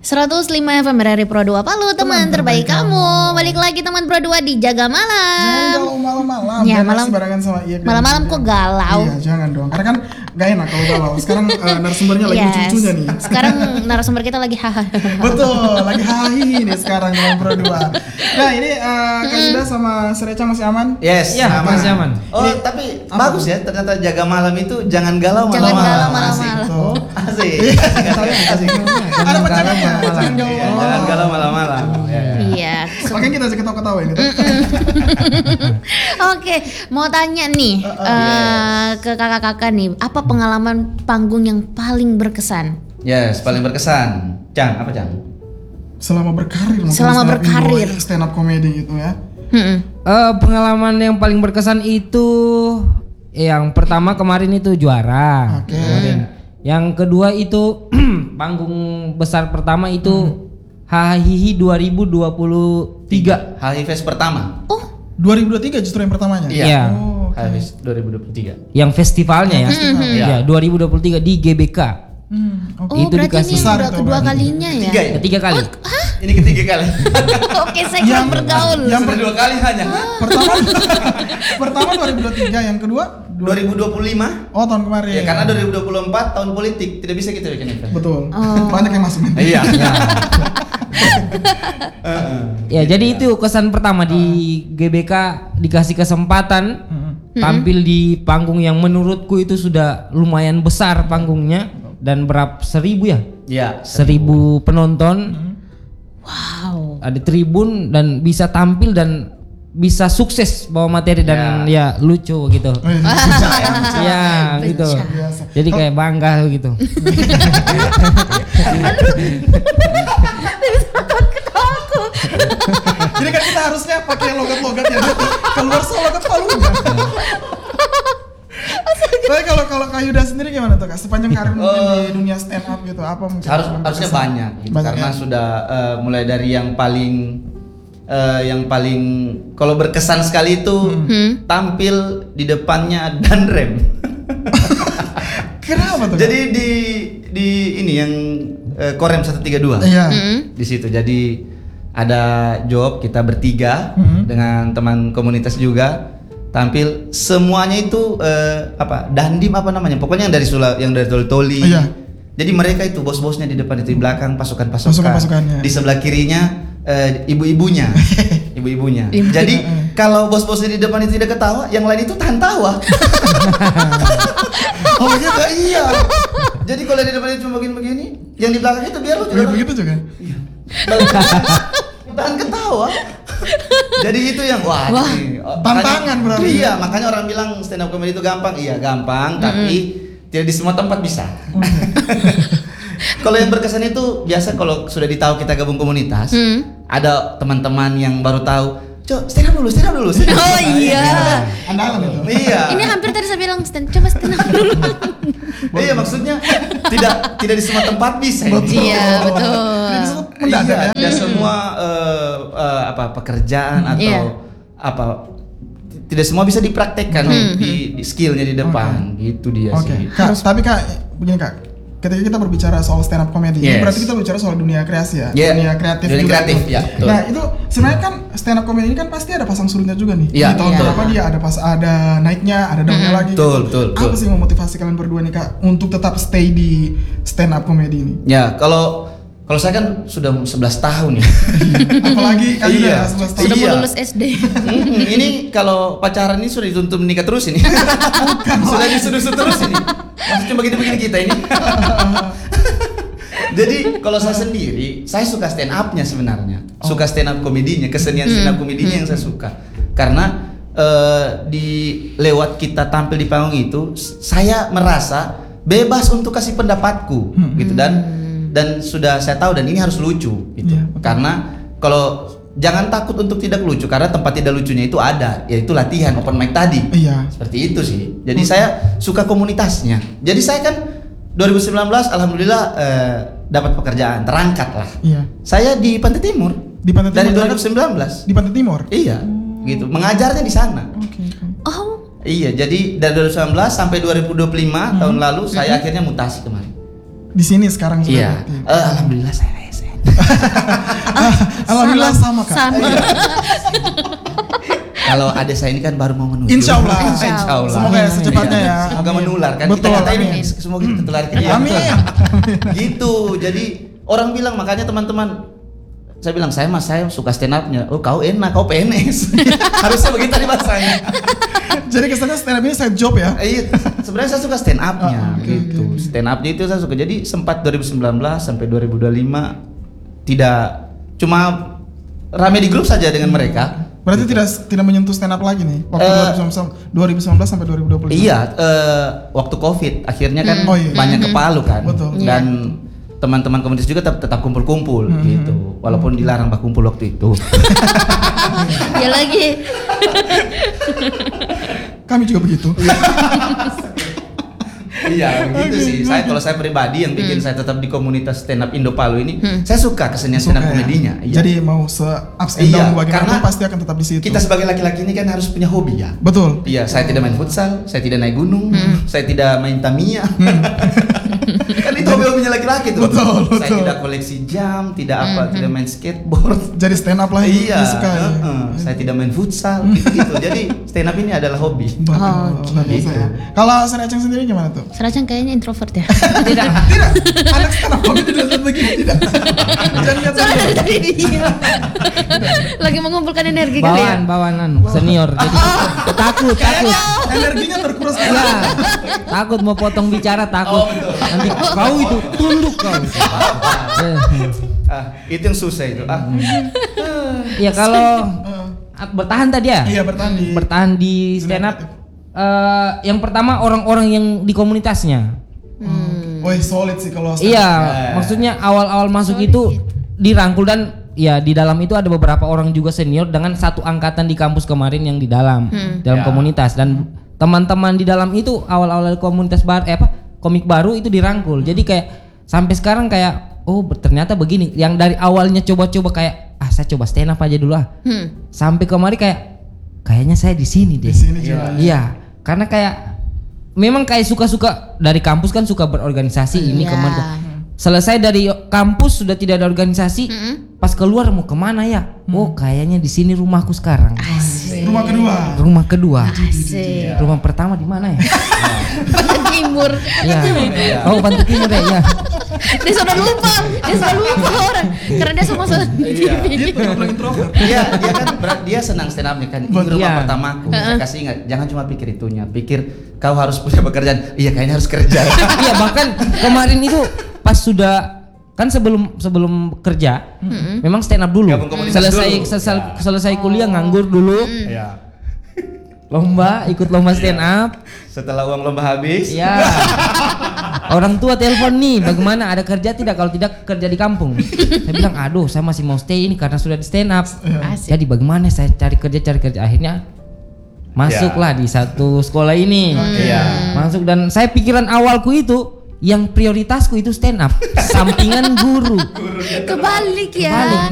105 FM RRI Pro 2 Palu, teman terbaik kamu. Balik lagi teman Pro 2 di Jaga Jangan Malam. galau malam-malam. Ya, Jangan malam- barengan sama Iya. Malam-malam kok galau? Iya, jangan dong. Karena kan gak enak kalau galau. Sekarang narasumbernya lagi Yes. lucu-lucunya nih. Sekarang narasumber kita lagi haha. Betul, lagi hahi nih sekarang dengan Pro 2. Nah, ini Kak Yuda sama Sereca masih aman? Yes, Ya, aman. masih aman. Oh, Ini tapi apa? bagus ya. Ternyata jaga malam itu jangan galau Jangan malam-malam. galau malam-malam. Asik. Tuh. Asik. Asik. Ada pencapaian. Jangan galau. Iya, jangan galau malam-malam. Ya, ya. Iya. Makanya kita aja ketawa-ketawa ini. Oke, mau tanya nih ke kakak-kakak nih, apa pengalaman panggung yang paling berkesan? Yes, paling berkesan. Cang, apa Cang? Selama berkarir mungkin Selama berkarir. stand up comedy gitu ya. Pengalaman yang paling berkesan itu yang pertama kemarin itu juara. Oke. Kemarin. Yang kedua itu panggung besar pertama itu Hahihi 2023. Hahi Fest pertama. Oh, 2023 justru yang pertamanya. Iya. Oh, oke. Hahi Fest 2023. Yang festivalnya ya. Iya. Ya, 2023 di GBK. Oke. oh Itu berarti dikasih ini besar udah itu kedua berarti. kalinya ya? Ketiga ya? Ketiga kali. Ini ketiga kali. Oke, saya kurang bergaul. yang Sudah dua kali hanya. Pertama pertama 2023, yang kedua 2025. oh tahun kemarin. Ya, karena 2024 tahun politik, tidak bisa kita bikin event. Betul. Oh. Banyak yang masuk. Iya. Ya, jadi itu kesan pertama di GBK, dikasih kesempatan tampil di panggung yang menurutku itu sudah lumayan besar panggungnya dan berapa 1000 ya? Iya. 1000 penonton. Wow. Ada tribun dan bisa tampil dan bisa sukses bawa materi dan ya lucu gitu. Ya gitu. Biasa. Jadi kayak bangga gitu. Jadi kan kita harusnya pakai logat-logat ya. Keluar soal logat Palu. Tapi kalau Kak Yuda sendiri gimana tuh Kak? Sepanjang karir mungkin di dunia stand up gitu, apa mungkin? Harusnya banyak gitu. Banyak Karena ya? sudah mulai dari yang paling kalau berkesan sekali itu tampil di depannya dan rem. Kenapa tuh? Kak? Jadi di ini yang Korem 132. Iya. Di situ jadi ada job kita bertiga dengan teman komunitas juga tampil semuanya itu dandim apa namanya, pokoknya yang dari toli-toli. Iya. Jadi mereka itu bos-bosnya di depan, itu di belakang pasukan-pasukan, Pasukan-pasukannya. di sebelah kirinya ibu-ibunya. Jadi kalau bos-bosnya di depan itu tidak ketawa, yang lain itu tahan tawa. Oh gitu, iya. Jadi kalau di depan itu cuma begini, yang di belakang itu biar lu juga Begitu juga. tahan ketawa. Jadi itu yang wah. Ini, Tantangan berarti. Iya, makanya orang bilang stand up comedy itu gampang. Iya, gampang, tapi tidak di semua tempat bisa. Kalau yang berkesan itu biasa kalau sudah ditahu kita gabung komunitas, ada teman-teman yang baru tahu, "Cok, stand up dulu." Oh iya. Andalan itu. Iya. Ini hampir tadi saya bilang coba stand up dulu. Iya, maksudnya tidak di semua tempat bisa. Iya, betul. Jadi itu mendadak ya. Tidak semua pekerjaan atau Iya. tidak semua bisa dipraktekkan di skillnya di depan. Gitu dia Oke. sih. Kak, tapi Kak, begini Kak. Ketika kita berbicara soal stand up comedy, ini Yes. berarti kita bicara soal dunia kreasi ya, Yeah. dunia kreatif Dunia juga. kreatif, tuh. ya, betul. Nah itu sebenarnya kan stand up comedy ini kan pasti ada pasang surutnya juga nih. Iya, Di tahun betul. berapa dia ada naiknya, ada daunnya lagi. Betul, gitu. betul. Apa sih yang memotivasi kalian berdua nih Kak untuk tetap stay di stand up comedy ini? Ya, kalau saya kan sudah 11 tahun ya. Apalagi Kak Yuda Iya. 11 tahun. Sudah mau Iya. lulus SD. Ini kalau pacaran ini sudah dituntut menikah terus ini. Sudah disuruh terus ini. Maksudnya begini-begini kita ini. Jadi kalau saya sendiri, saya suka stand up-nya sebenarnya. Suka stand up komedinya, kesenian stand up komedinya yang saya suka. Karena lewat kita tampil di panggung itu, saya merasa bebas untuk kasih pendapatku gitu, dan sudah saya tahu dan ini harus lucu gitu. Iya, betul. Karena kalau jangan takut untuk tidak lucu, karena tempat tidak lucunya itu ada, yaitu latihan open mic tadi. Iya. Seperti itu sih. Jadi saya suka komunitasnya. Jadi saya kan 2019 alhamdulillah dapat pekerjaan, terangkat lah. Iya. Saya di Pantai Timur. Di Pantai Dari Timur, 2019. Di Pantai Timur. Iya. Gitu. Mengajarnya di sana. Oke. Oh, Iya, jadi dari 2019 sampai 2025 tahun lalu saya akhirnya mutasi kemarin. Di sini sekarang sudah. Iya. berarti. Alhamdulillah saya resen. Alhamdulillah sama Kak. Sama. Kalau adik saya ini kan baru mau menuju. Insya Allah. Insya Allah. Semoga ya secepatnya ya. Semoga Amin. menular kan. Betul, Kita katain amin. semoga kita tular ke dia. Amin. Gitu. Jadi orang bilang, makanya teman-teman, saya bilang saya suka stand up-nya. Oh kau enak, kau PNS. Harusnya begitu tadi bahasanya. Jadi kesannya stand up ini side job ya. Iya, sebenarnya saya suka stand up-nya gitu. Stand up-nya itu saya suka. Jadi sempat 2019 sampai 2025 tidak cuma rame di grup saja dengan mereka. Berarti tidak menyentuh stand up lagi nih waktu 2019 sampai 2020. Iya, waktu Covid akhirnya kan Oh, iya. banyak ke Palu kan. Betul. Dan teman-teman komunitas juga tetap kumpul-kumpul gitu. Walaupun dilarang kumpul waktu itu. Ya lagi. Kami juga begitu. Iya, begitu sih. Kalau saya pribadi yang bikin saya tetap di komunitas stand up Indo Palu ini, saya suka kesenian stand up Suka ya? komedinya. Iya. Jadi mau se-ups and Iya, down bagaimanapun karena pasti akan tetap di situ. Kita sebagai laki-laki ini kan harus punya hobi ya. Betul. Iya, saya tidak main futsal, saya tidak naik gunung, saya tidak main Tamiya. Kan itu hobi-hobinya laki-laki tuh. Betul, Saya betul. tidak koleksi jam, tidak tidak main skateboard. Jadi stand up lah yang Iya, disukai. saya tidak main futsal gitu. Jadi stand up ini adalah hobi. Betul, luar biasa ya. Kalau Sen Aceng sendiri gimana tuh? Seracang kayaknya introvert ya. Tidak, anak stand up comedy tidak begini, tidak. Jangan lihat Soalnya dari tadi dia lagi mengumpulkan energi kali ya. Bawaan senior. Jadi takut. energinya terkuras. Ya, takut mau potong bicara takut. Nanti kau itu tunduk kau. Itu yang susah itu. Ya kalau bertahan tadi ya. Iya, Bertahan di stand up. Yang pertama orang-orang yang di komunitasnya. Wih, solid sih kalau stand up. Iya, maksudnya awal-awal masuk itu dirangkul dan ya di dalam itu ada beberapa orang juga senior dengan satu angkatan di kampus kemarin yang di dalam komunitas dan teman-teman di dalam itu awal-awal komunitas komik baru itu dirangkul. Jadi kayak sampai sekarang kayak ternyata begini. Yang dari awalnya coba-coba kayak saya coba stand up aja dulu sampai kemarin kayaknya saya di sini deh. Di sini juga. Iya, karena kayak memang kayak suka-suka dari kampus kan suka berorganisasi ini Iya. kemana. Selesai dari kampus sudah tidak ada organisasi, pas keluar mau kemana ya? Kayaknya di sini rumahku sekarang. Rumah kedua. Rumah kedua. Asik. Rumah pertama di mana ya? Pantai Timur. Iya. Oh, Pantai Timur ya. Dia sudah lupa orang karena dia sama Itu yang paling introvert. Dia kan dia senang stand up nih kan. Ini rumah Iya. pertamaku. Saya kasih ingat, jangan cuma pikir itunya, pikir kau harus punya pekerjaan. Iya, kayaknya harus kerja. Iya, bahkan kemarin itu pas sudah kan sebelum kerja, memang stand up dulu. Gabung komunitas dulu. Selesai kuliah nganggur dulu. Iya. Ikut lomba stand up. Setelah uang lomba habis. Ya. Orang tua telepon nih, bagaimana ada kerja tidak? Kalau tidak kerja di kampung. Saya bilang, aduh, saya masih mau stay ini karena sudah di stand up. Asik. Jadi bagaimana saya cari kerja. Akhirnya masuklah di satu sekolah ini. Iya. Masuk dan saya pikiran awalku itu yang prioritasku itu stand up, sampingan guru. Kebalik ya. Balik.